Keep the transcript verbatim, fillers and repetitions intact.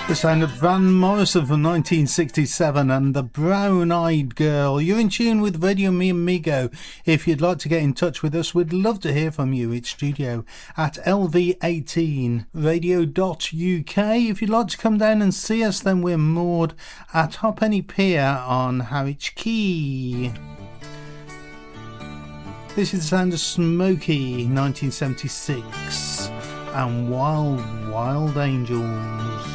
The sound of Van Morrison from nineteen sixty-seven and The Brown Eyed Girl. You're in tune with Radio Mi Amigo. If you'd like to get in touch with us, we'd love to hear from you. It's studio at L V eighteen radio dot U K. If you'd like to come down and see us, then we're moored at Hoppenny Pier on Harwich Quay. This is the sound of Smokey, nineteen seventy-six, and Wild Wild Angels.